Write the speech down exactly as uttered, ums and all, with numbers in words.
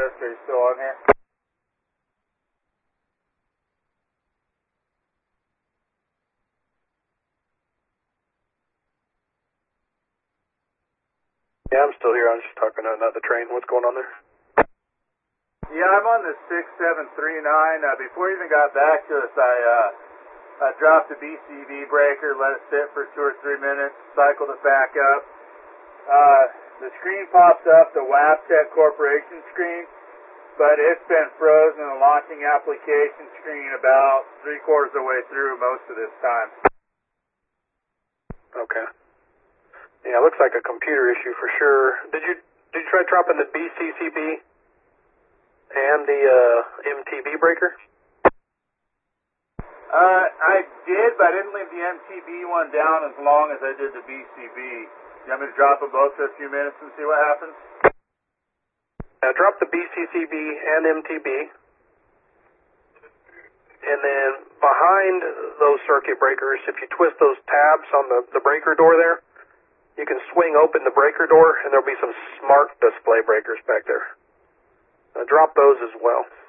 Are you still on here? Yeah, I'm still here. I was just talking to another train. What's going on there? Yeah, I'm on the six seven three nine. Uh, before you even got back to us, I, uh, I dropped the B C V breaker, let it sit for two or three minutes, cycled it back up. Uh, the screen pops up, the Wabtec Corporation screen, but it's been frozen in the launching application screen about three quarters of the way through most of this time. Okay. Yeah, it looks like a computer issue for sure. Did you did you try dropping the B C C B and the uh, M T B breaker? Uh, I did, but I didn't leave the M T B one down as long as I did the B C B. You want me to drop them both for a few minutes and see what happens? Now drop the B C C B and M T B, and then behind those circuit breakers, if you twist those tabs on the, the breaker door there, you can swing open the breaker door, and there'll be some smart display breakers back there. Now drop those as well.